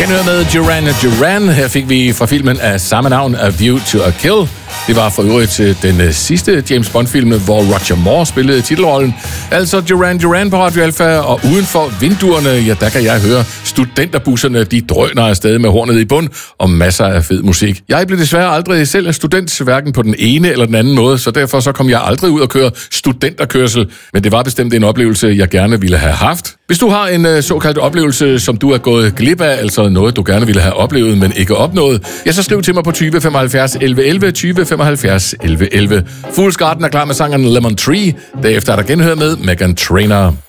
Genhør med Duran Duran. Her fik vi fra filmen af samme navn, A View to a Kill. Det var for øvrigt den sidste James Bond-film, hvor Roger Moore spillede titelrollen. Altså Duran Duran på Radio Alpha, og uden for vinduerne, ja, der kan jeg høre studenterbusserne, de drøner afsted med hornet i bund, og masser af fed musik. Jeg blev desværre aldrig selv student, hverken på den ene eller den anden måde, så derfor så kom jeg aldrig ud og køre studenterkørsel, men det var bestemt en oplevelse, jeg gerne ville have haft. Hvis du har en såkaldt oplevelse, som du er gået glip af, altså noget, du gerne ville have oplevet, men ikke opnået, ja, så skriv til mig på 20 75 11 11, 20 75 11 11. Fool's Garden er klar med sangeren Lemon Tree. Derefter er der genhør med Meghan Trainor.